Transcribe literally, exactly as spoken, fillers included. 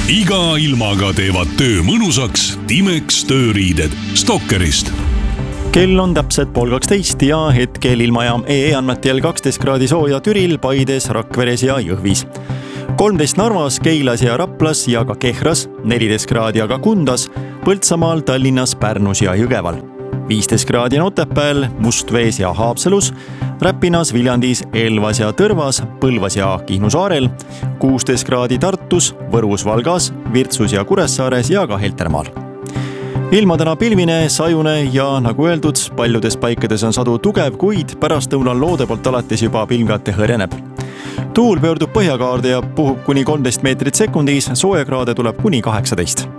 iga ilmaga teevad töö mõnusaks Timex tööriided Stalkerist. Kell on täpselt pool kaksteist ja hetkel ilmajaam E E andmetel kaksteist kraadi sooja Türil, Paides, Rakveres ja Jõhvis. kolmteist Narvas, Keilas ja Raplas ja ka Kehras, neliteist kraadi aga Kundas, Põltsamaal, Tallinnas, Pärnus ja Jõgeval. viisteist kraadi on Otepääl, Mustvees ja Haapsalus, Räpinas, Viljandis, Elvas ja Tõrvas, Põlvas ja Kihnu saarel, kuusteist kraadi Tartus, Võrus, Valgas, Virtsus ja Kuressaares ja ka Heltermaal. Ilma täna pilvine, sajune ja nagu öeldud, paljudes paikades on sadu tugev, kuid pärastlõunal loode poolt alates juba pilvkate hõreneb. Tuul pöördub põhjakaarde ja puhub kuni kolmteist meetrit sekundis, soojakraade tuleb kuni kaheksateist.